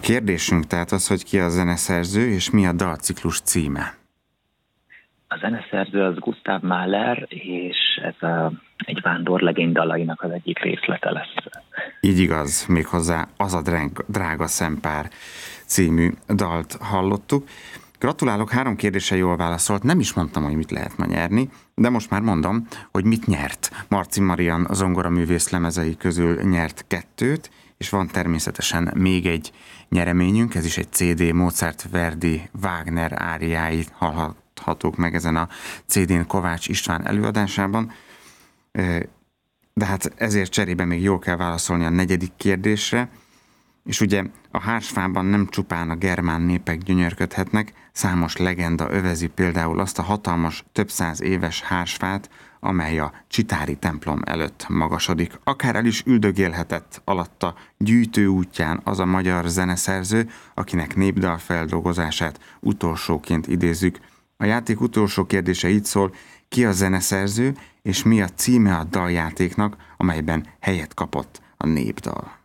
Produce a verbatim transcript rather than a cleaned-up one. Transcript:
kérdésünk tehát az, hogy ki a zeneszerző, és mi a dalciklus címe. A zeneszerző az Gustav Mahler, és ez a, egy vándorlegény dalainak az egyik részlete lesz. Így igaz, méghozzá Az a drága szempár című dalt hallottuk. Gratulálok, három kérdésre jól válaszolt, nem is mondtam, hogy mit lehet ma nyerni, de most már mondom, hogy mit nyert. Marci Marian zongoraművész lemezei közül nyert kettőt, és van természetesen még egy nyereményünk, ez is egy cé dé, Mozart, Verdi, Wagner áriái hallhatók meg ezen a cé dén Kovács István előadásában. De hát ezért cserébe még jól kell válaszolni a negyedik kérdésre, és ugye a Hársfában nem csupán a germán népek gyönyörködhetnek, számos legenda övezi például azt a hatalmas, több száz éves Hársfát, amely a Csitári templom előtt magasodik. Akár el is üldögélhetett alatta gyűjtő útján az a magyar zeneszerző, akinek népdal feldolgozását utolsóként idézzük. A játék utolsó kérdése így szól: ki a zeneszerző, és mi a címe a daljátéknak, amelyben helyet kapott a népdal?